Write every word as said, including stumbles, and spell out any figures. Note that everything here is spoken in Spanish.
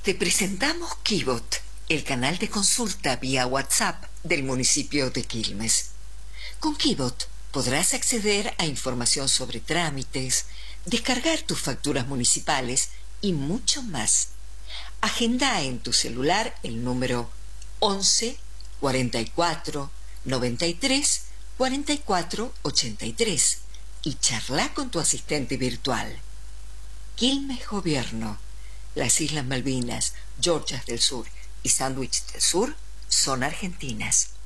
Te presentamos Kibot, el canal de consulta vía WhatsApp del municipio de Quilmes. Con Kibot podrás acceder a información sobre trámites, descargar tus facturas municipales y mucho más. Agenda en tu celular el número once, cuarenta y cuatro, noventa y tres, cuarenta y cuatro, ochenta y tres y charla con tu asistente virtual. Quilmes Gobierno. Las Islas Malvinas, Georgias del Sur y Sandwich del Sur son argentinas.